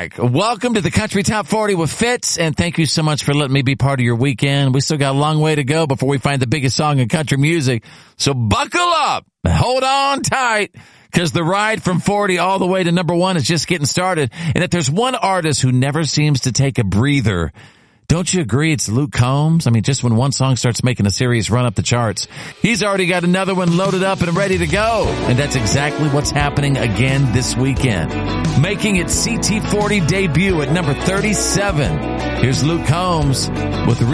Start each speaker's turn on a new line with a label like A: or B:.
A: back. Welcome to the Country Top 40 with Fitz, and thank you so much for letting me be part of your weekend. We still got a long way to go before we find the biggest song in country music. So buckle up, hold on tight, because the ride from 40 all the way to number 1 is just getting started. And if there's one artist who never seems to take a breather, don't you agree it's Luke Combs? I mean, just when one song starts making a serious run up the charts, he's already got another one loaded up and ready to go. And that's exactly what's happening again this weekend. Making its CT40 debut at number 37. Here's Luke Combs with